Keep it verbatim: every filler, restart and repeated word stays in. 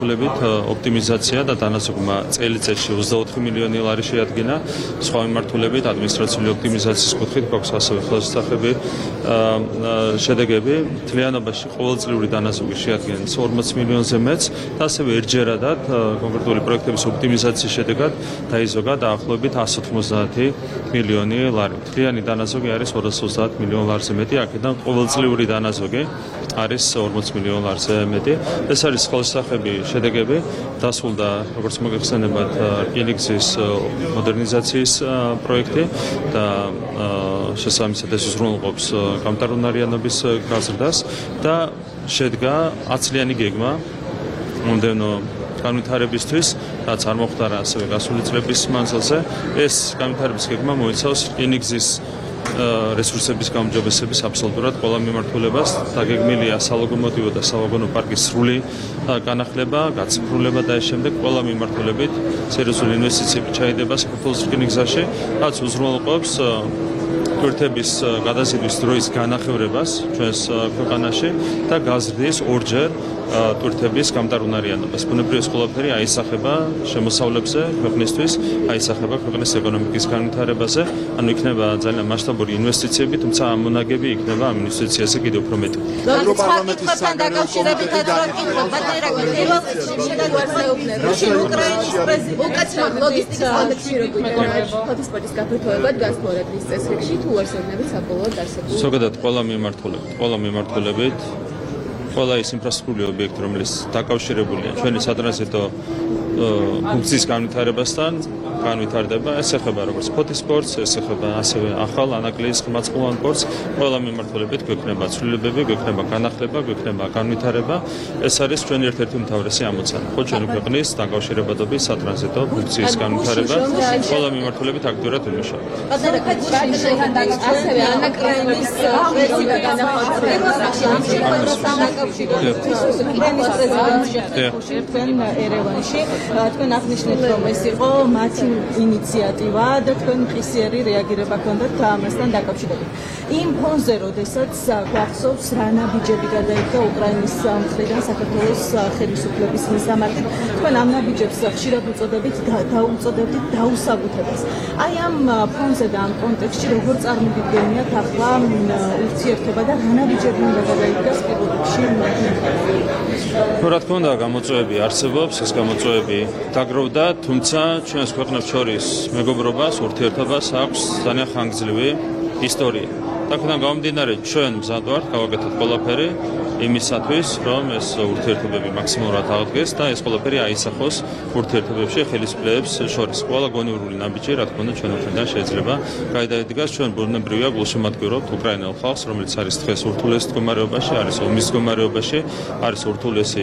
ლებით ოპტიმიზაცია და დანაზოგმა წელიწადში ოცდაოთხი მილიონი ლარი შეადგინა. სხვა მიმართულებით ადმინისტრაციული ოპტიმიზაციის კუთხით გვაქვს ასევე ხელშესახები შედეგები. მთლიანობაში ყოველწლიური დანაზოგი შეადგენს ორმოც მილიონზე მეც და ასევე ერთჯერადად კონკრეტული პროექტების ოპტიმიზაციის შედეგად დაიზოგა დაახლოებით εκατს ოთხმოცდაათი მილიონი ლარი. მთლიანი დანაზოგი არის ორას ოცდაათ მილიონ ლარზე მეტი, აქედან ყოველწლიური დანაზოგი არის ორმოც მილიონ ლარზე მეტი. ეს არის ხელშესახები შედეგები. დასრულდა, როგორც მოგეხსენებათ, რკინიგზის მოდერნიზაციის პროექტი და შესაბამისად ეს უზრუნველყოფს გამტარუნარიანობის გაზრდას და შედგა ათწლიანი გეგმა მომდევნო განვითარებისთვის, რაც არ მოხდარა ასევე გასული წლების მანძილზე. ეს განვითარების გეგმა მოიცავს რკინიგზის რესურსების გაუმჯობესების აბსოლუტურად ყველა მიმართულებას. დაგეგმილია სალოკომოტივო და სავაგონო პარკის სრული განახლება, გაციფრულება და ეს შემდეგ ყველა მიმართულებით სერიოზული ინვესტიციები ჩაიდება საქართველოს რკინიგზაში, რაც უზრუნველყოფს გვერდების გადაზიდვის დროის განახევრებას ჩვენს ქვეყანაში და გაზრდის ორჯერ ტვირთების გამტარუნარიანობას. ბუნებრივია ეს ყველაფერი აისახება შემოსავლებზე ქვეყნისთვის, აისახება ქვეყნის ეკონომიკის განვითარებაზე, ანუ იქნება ძალიან მასშტაბური ინვესტიციები, თუმცა ამ მონაგები იქნება ამ ინვესტიციაზე კიდევ უფრო მეტი. ევროპარლამენტის დაკავშირებით ზოგადად ყველა მიმართულებით, ყველა მიმართულებით ყველა ის ინფრასტრუქტურული ობიექტი, რომელიც დაკავშირებულია ჩვენი სატრანზიტო ფუნქციის განვითარებასთან, განვითარდება. ეს ეხება როგორც ფოთის პორტს, ეს ეხება ასევე ახალ ანაკლიის ხმაწყლოვან პორტს. ყველა მიმართულებით გვექნება ცვლილებები, გვექნება განახლება, გვექნება განვითარება. ეს არის ჩვენი ერთ-ერთი უმთავრესი ამოცანა. ხო, ჩვენი ქვეყნის დაკავშირებადობის სატრანზიტო ფუნქციის განვითარება. ყველა მიმართულებით აქტიურად ვიმუშავებთ. ასევე ანაკლიის ერევანში თქვენ აღნიშნეთ, რომ ეს იყო მათი ინიციატივა და თქვენ ხისიერი რეაგირება ჰქონდათ ამასთან დაკავშირებით. იმ ფონზე, როდესაც გვახსოვს, რა ნაბიჯები გადაიდგა უკრაინის მხრიდან საქართველოს ხელისუფლების მისამართი, თქვენ ამ ნაბიჯებს ხშირად უწოდებით დაუწოდებდით დაუსაბუთებას. აი ამ ფონზე და ამ კონტექსტში როგორ წარმოგიდგენიათ ახლა ურთიერთობა და რა ნაბიჯები უნდა გადაიდგას პირველ რიგში? რა თქმა უნდა, გამოწვევები არსებობს, ეს გამოწვევები დაგროვდა, თუმცა ჩვენს ქვეყნებს შორის მეგობრობას, ურთიერთობას აქვს ძალიან ხანგრძლივი ისტორია. აქედან გამომდინარე, ჩვენ მზად ვართ გავაკეთოთ ყველაფერი იმისათვის, რომ ეს ურთიერთობები მაქსიმალურად აღდგეს და ეს ყველაფერი აისახოს ურთიერთობებში ხელისუფლებებს შორის. ყველა გონივრული ნაბიჯი, რა თქმა უნდა, ჩვენ მხრიდან შეიძლება გადაიდგას. ჩვენ ბუნებრივია გულშემატკივრობთ უკრაინელ ხალხს, რომელიც არის დღეს ურთულეს მდგომარეობაში, არის ომის მდგომარეობაში, არის ურთულესი